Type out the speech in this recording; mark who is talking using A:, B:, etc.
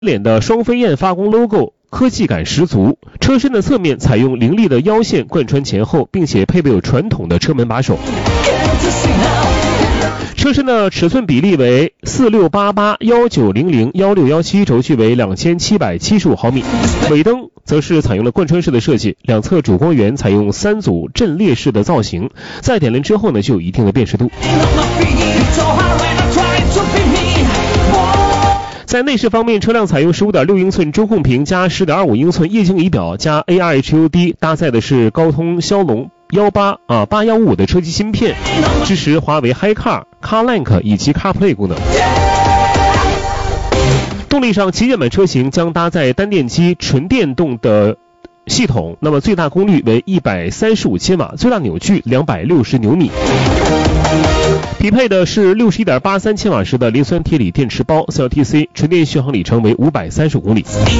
A: 脸的双飞燕发光 logo， 科技感十足。车身的侧面采用凌厉的腰线贯穿前后，并且配备有传统的车门把手。车身的尺寸比例为4688、1900、1617，轴距为2775毫米。尾灯则是采用了贯穿式的设计，两侧主光源采用3组阵列式的造型，在点亮之后呢，就有一定的辨识度。在内饰方面，车辆采用15.6英寸中控屏加10.25英寸液晶仪表加 AR HUD， 搭载的是高通骁龙8155的车机芯片，支持华为 HiCar、CarLink 以及 CarPlay 功能。动力上，旗舰版车型将搭载单电机纯电动的系统，那么最大功率为135千瓦，最大扭矩260牛米。匹配的是61.83千瓦时的磷酸铁锂电池包 CLTC， 纯电续航里程为535公里。